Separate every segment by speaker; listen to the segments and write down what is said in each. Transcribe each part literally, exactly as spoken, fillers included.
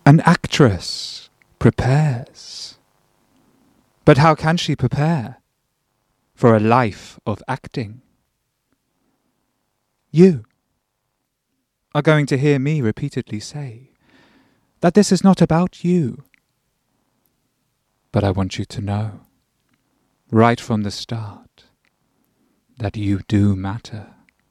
Speaker 1: An actress prepares. But how can she prepare for a life of acting? You are going to hear me repeatedly say that this is not about you. But I want you to know, right from the start, that you do matter.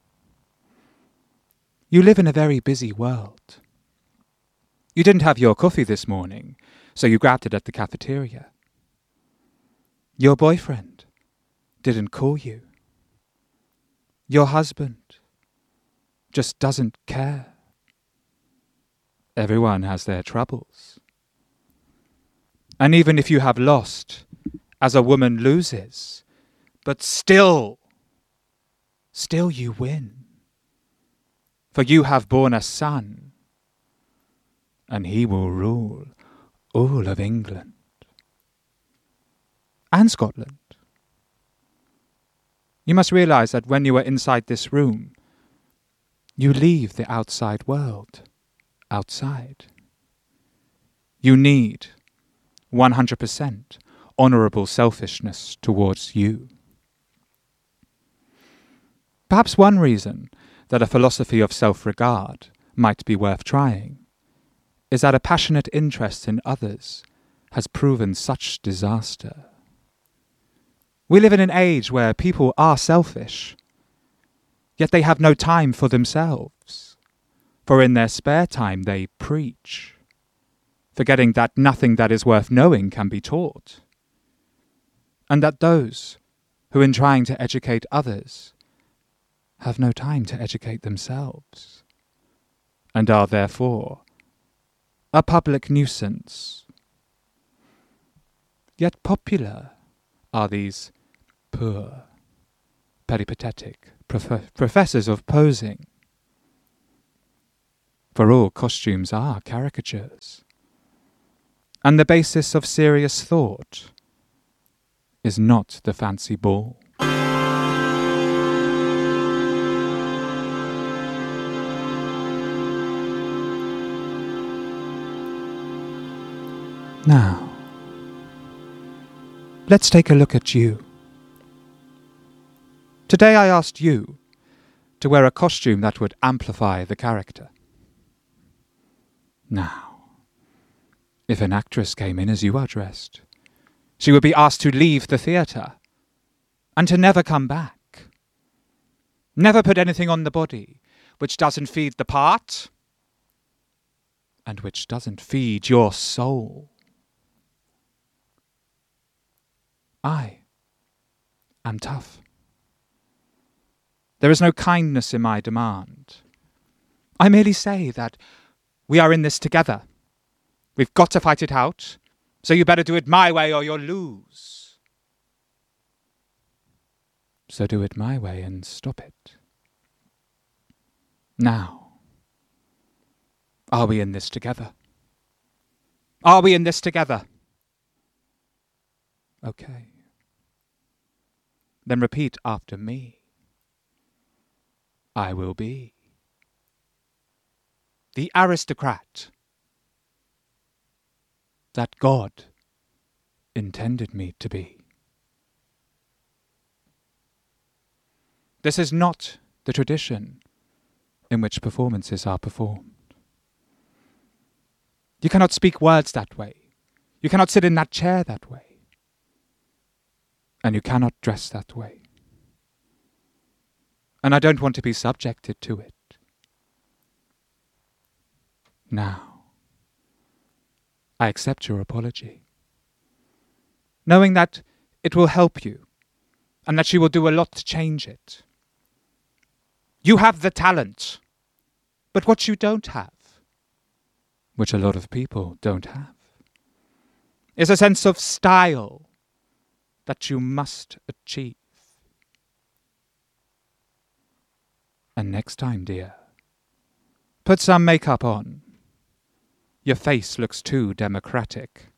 Speaker 1: You live in a very busy world. You didn't have your coffee this morning, so you grabbed it at the cafeteria. Your boyfriend didn't call you. Your husband just doesn't care. Everyone has their troubles. And even if you have lost, as a woman loses, but still, still you win. For you have borne a son, and he will rule all of England and Scotland. You must realize that when you are inside this room, you leave the outside world outside. You need one hundred percent honourable selfishness towards you. Perhaps one reason that a philosophy of self-regard might be worth trying is that a passionate interest in others has proven such disaster. We live in an age where people are selfish, yet they have no time for themselves, for in their spare time they preach, forgetting that nothing that is worth knowing can be taught, and that those who in trying to educate others have no time to educate themselves, and are therefore a public nuisance. Yet popular are these poor, peripatetic prof- professors of posing. For all costumes are caricatures, and the basis of serious thought is not the fancy ball. Now, let's take a look at you. Today I asked you to wear a costume that would amplify the character. Now, if an actress came in as you are dressed, she would be asked to leave the theatre and to never come back. Never put anything on the body which doesn't feed the part and which doesn't feed your soul. I am tough. There is no kindness in my demand. I merely say that we are in this together. We've got to fight it out, so you better do it my way or you'll lose. So do it my way and stop it. Now, are we in this together? Are we in this together? Okay. Then repeat after me. I will be the aristocrat that God intended me to be. This is not the tradition in which performances are performed. You cannot speak words that way. You cannot sit in that chair that way. And you cannot dress that way. And I don't want to be subjected to it. Now, I accept your apology, knowing that it will help you and that you will do a lot to change it. You have the talent, but what you don't have, which a lot of people don't have, is a sense of style that you must achieve. And next time, dear, put some makeup on. Your face looks too democratic.